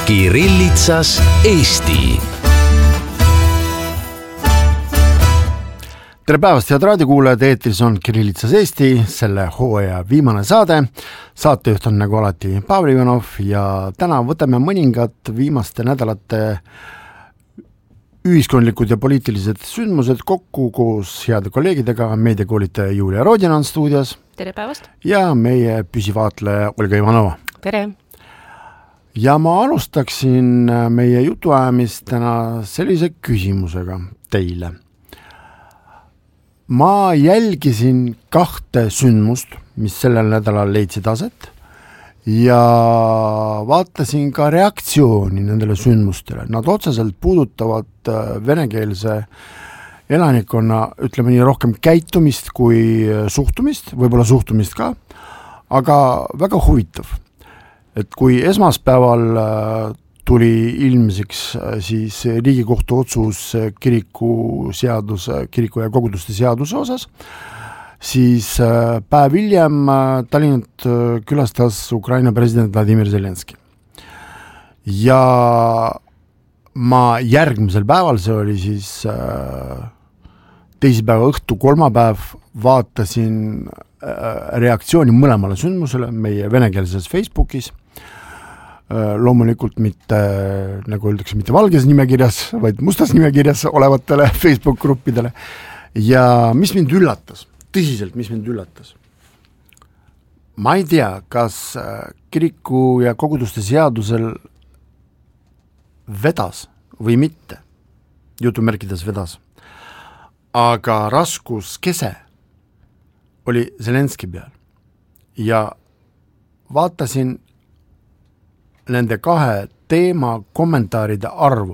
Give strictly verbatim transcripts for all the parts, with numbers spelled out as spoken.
Kirillitsas Eesti. Tere päevast, head raadiokuulajad, eetris on Kirillitsas Eesti, selle hooaja viimane saade. Saatejuht on nagu alati Pavel Ivanov ja täna võtame mõningad viimaste nädalate ühiskondlikud ja poliitilised sündmused kokku koos heade kolleegidega. Meediakoolitaja Julia Rodina on stuudios. Tere päevast. Ja meie püsivaatleja Olga Ivanova. Tere. Ja ma alustaksin meie jutuajamist täna sellise küsimusega teile. Ma jälgisin kahte sündmust, mis sellel nädalal leidsid aset ja vaatasin ka reaktsiooni nendele sündmustele. Nad otseselt puudutavad venekeelse elanikkonna, ütleme nii, rohkem käitumist kui suhtumist, võib-olla suhtumist ka, aga väga huvitav. Et kui esmaspäeval tuli ilmsiks siis Riigikohtu otsus kiriku seaduse, kiriku ja koguduste seaduse osas, siis päev hiljem Tallinnat külastas Ukraina president Vladimir Zelenski. Ja ma järgmisel päeval, see oli siis teisipäeva õhtu kolmapäev, vaatasin reaktsiooni mõlemale sündmusele meie venekeelses Facebookis. Loomulikult mitte, nagu öeldakse, mitte valges nimekirjas, vaid mustas nimekirjas olevatele Facebook-gruppidele. Ja mis mind üllatas, tõsiselt, mis mind üllatas? Ma ei tea, kas kiriku ja koguduste seadusel vedas või mitte, jutumärkides vedas, aga raskus kese oli Zelenski peal ja vaatasin nende kahe teema kommentaaride arvu.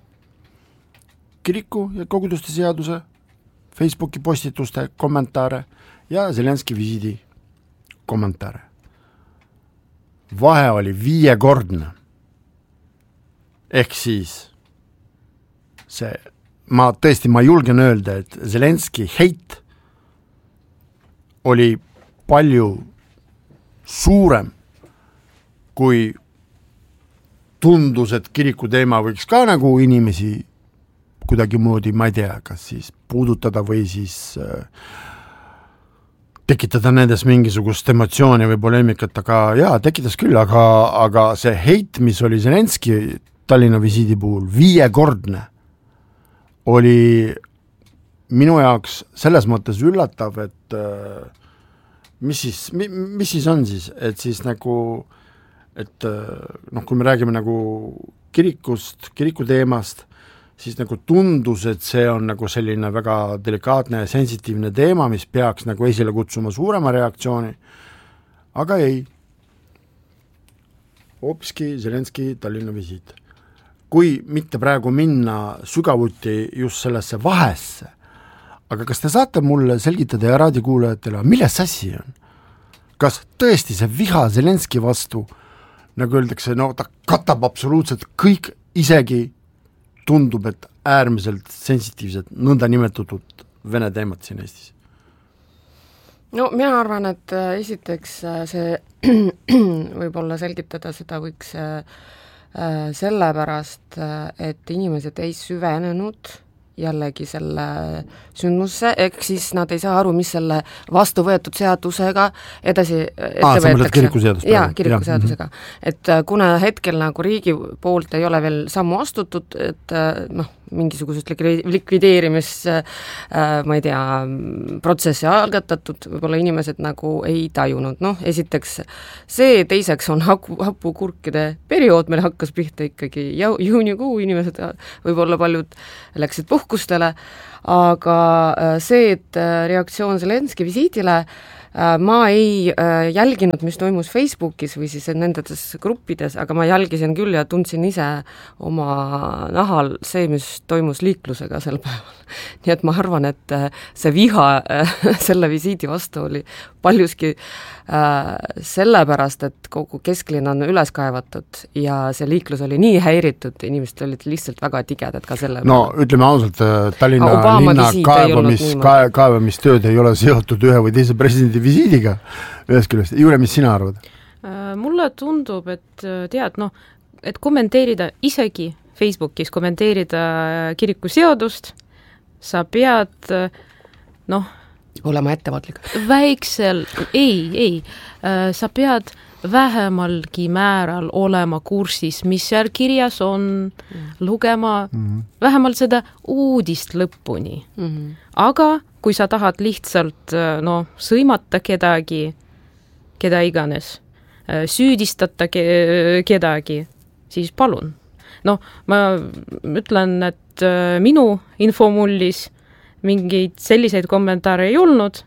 Kiriku ja koguduste seaduse, Facebooki postituste kommentaare ja Zelenski visiidi kommentaare. Vahe oli viiekordne. Ehk siis see, ma tõesti, ma julgen öelda, et Zelenski heit oli palju suurem kui tundus, et kiriku teema võiks ka nagu inimesi kuidagi moodi, ma ei tea, kas siis puudutada või siis äh, tekitada nendes mingisugust emotsiooni või poleemikat, aga jaa, tekitas küll, aga, aga see heit, mis oli Zelenski Tallinna visiidi puhul viiekordne, oli minu jaoks selles mõttes üllatav, et äh, mis siis, mi, mis siis on siis, et siis nagu et noh, kui me räägime nagu kirikust, kiriku teemast, siis nagu tundus, et see on nagu selline väga delikaatne ja sensitiivne teema, mis peaks nagu esile kutsuma suurema reaktsiooni, aga ei. Hoopiski Zelenski Tallinna visiit. Kui mitte praegu minna sügavuti just sellesse vahesse, aga kas te saate mulle selgitada ja raadiokuulajatele, milles assi on? Kas tõesti see viha Zelenski vastu, nagu öeldakse, no ta katab absoluutselt kõik, isegi tundub, et äärmiselt sensitiivsed nõnda nimetatud vene teemad siin Eestis? No mina arvan, et esiteks see võib-olla selgitada seda võiks sellepärast, et inimesed ei süvenenud jällegi selle sündmusse, ehk siis nad ei saa aru, mis selle vastu võetud seadusega edasi ette Aa, võetakse. Kirikuseadus jaa, kirikuseadusega. Et kuna hetkel nagu riigi poolt ei ole veel sammu astutud, et noh, mingisugusest likvideerimis äh, ma ei tea, protsessi algatatud, võib-olla inimesed nagu ei tajunud. Noh, esiteks see, teiseks on hapu, hapukurkide periood, meil hakkas pihta ikkagi juunikuu, inimesed võib-olla paljud läksid puhkustele, aga see, et reaktsioon Zelenski visiidile, ma ei jälginud, mis toimus Facebookis või siis nendes gruppides, aga ma jälgisin küll ja tundsin ise oma nahal see, mis toimus liiklusega sel päeval. Nii et ma arvan, et see viha selle visiidi vastu oli paljuski sellepärast, et kogu kesklinn on üles kaevatud ja see liiklus oli nii häiritud, inimesed olid lihtsalt väga tigedad ka selle no peale. Ütleme ausalt, Tallinna Obama linna kaevamis, kae, kaevamistööd ei ole seotud ühe või teise presidendi visiidiga ühest küljest. Juure, mis sina arvad? Mulle tundub, et tead, noh, et kommenteerida isegi Facebookis, kommenteerida kirikuseadust, sa pead noh, olema ettevaatlik. Väiksel, ei, ei, sa pead vähemalgi määral olema kursis, mis seal kirjas on, mm. lugema mm. vähemalt seda uudist lõpuni. Mm. Aga kui sa tahad lihtsalt no, sõimata kedagi, keda iganes, süüdistada kedagi, siis palun. No, ma ütlen, et minu infomullis mingeid selliseid kommentaare ei olnud.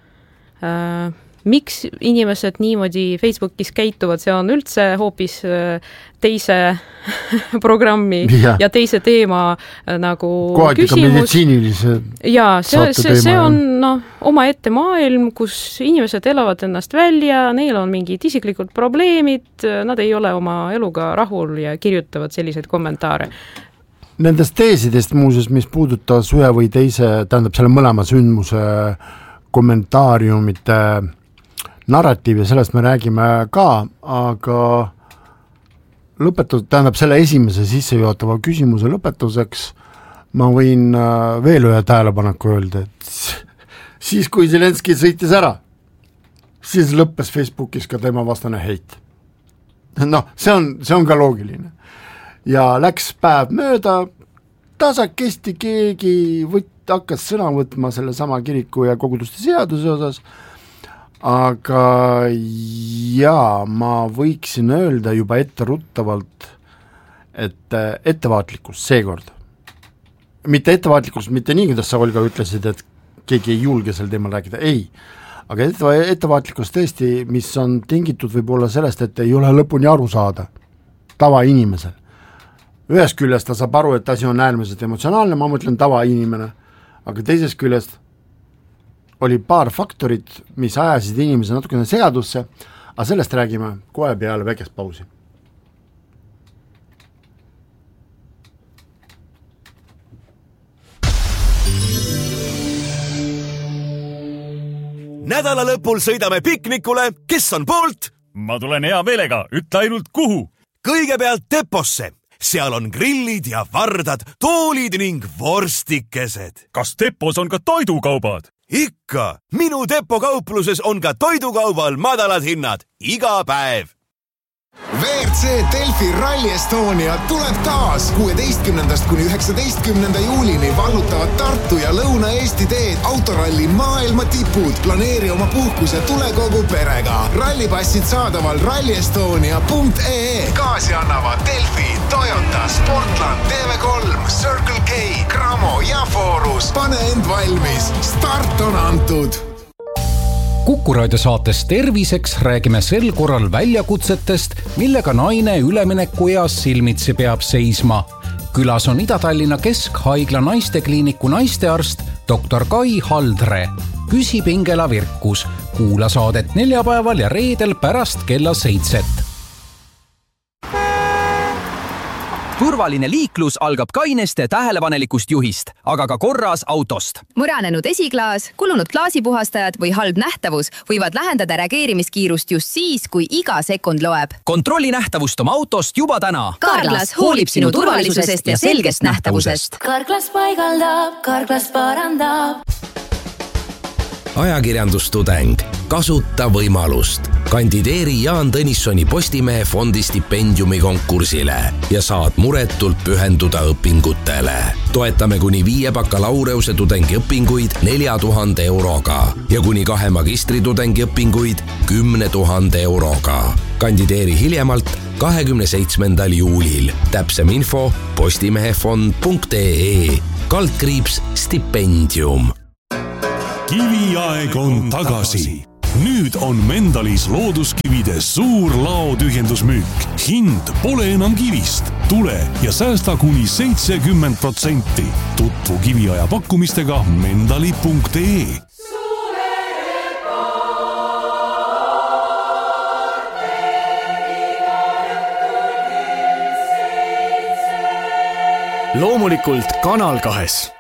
Äh, miks inimesed niimoodi Facebookis käituvad, see on üldse hoopis teise programmi ja, ja teise teema nagu kohati küsimus. Ja, see, see, see on no, oma ette maailm, kus inimesed elavad ennast välja, neil on mingid isiklikud probleemid, nad ei ole oma eluga rahul ja kirjutavad selliseid kommentaare. Nendest teesidest muuseas, mis puudutas ühe või teise, tähendab selle mõlema sündmuse kommentaariumite narratiivi, sellest me räägime ka, aga lõpetus, tähendab selle esimese sissejuhatava küsimuse lõpetuseks ma võin veel ühe tähelepaneku öelda, et siis kui Zelenski sõitis ära, siis lõppes Facebookis ka tema vastane heit. Noh, see on, see on ka loogiline. Ja läks päev mööda, tasakesti keegi võt, hakkas sõna võtma selle sama kiriku ja koguduste seaduse osas, aga jaa, ma võiksin öelda juba etteruttavalt, et ettevaatlikkus seekord. Mitte ettevaatlikkus, mitte nii, kuidas sa Olga ütlesid, et keegi ei julge sel teemal rääkida, ei. Aga ettevaatlikkus tõesti, mis on tingitud võib-olla sellest, et ei ole lõpuni aru saada tava inimesel. Ühest küljest ta saab aru, et asi on äärmiselt emotsionaalne, ma mõtlen tavainimene, aga teisest küljest oli paar faktorit, mis ajasid inimese natukene segadusse, aga sellest räägime kohe peale väikest pausi. Nädala lõpul sõidame piknikule, kes on poolt? Ma tulen hea meelega, ütle ainult kuhu. Kõigepealt Deposse. Seal on grillid ja vardad, toolid ning vorstikesed. Kas Depos on ka toidukaubad? Ikka! Minu Depo kaupluses on ka toidukaubal madalad hinnad. Iga päev. V R C Delfi Rally Estonia tuleb taas kuueteistkümnendast kuni üheksateistkümnenda juulini vallutavad Tartu ja Lõuna-Eesti teed autoralli maailma tipud. Planeeri oma puhkus ja tule kogu perega. Rallipassid saadaval rally estonia punkt ee e. Kaasi annavad Delfi, Toyota, Sportland, T V kolm, Circle K, Cramo ja Forus. Pane end valmis. Start on antud. Kuku raadio saates Terviseks räägime sel korral väljakutsetest, millega naine üleminekueas silmitsi peab seisma. Külas on Ida-Tallinna Keskhaigla naistekliiniku naistearst doktor Kai Haldre. Küsib Ingela Virkus. Kuula saadet neljapäeval ja reedel pärast kella seitset. Turvaline liiklus algab kaineste tähelepanelikust juhist, aga ka korras autost. Mõranenud esiklaas, kulunud klaasipuhastajad või halb nähtavus võivad lähendada reageerimiskiirust just siis, kui iga sekund loeb. Kontrolli nähtavust oma autost juba täna. Karglas hoolib sinu turvalisusest ja selgest nähtavusest. Karglas paigaldab, Karglas parandab. Ajakirjandustudeng. Kasuta võimalust. Kandideeri Jaan Tõnissoni Postimehe fondi stipendiumi konkursile ja saad muretult pühenduda õpingutele. Toetame kuni viie bakalaureuse tudengiõpinguid nelja tuhande euroga ja kuni kahe magistritudengi õpinguid kümne tuhande euroga. Kandideeri hiljemalt kahekümne seitsmendal juulil. Täpsem info postimehefond punkt ee e. Kaldkriips stipendium. Kiviaeg on tagasi. Nüüd on Mendalis looduskivide suur laotühjendusmüük. Hind pole enam kivist. Tule ja säästa kuni seitsekümmend protsenti. Tutvu kiviaja pakkumistega mendali punkt ee. Loomulikult Kanal kahes.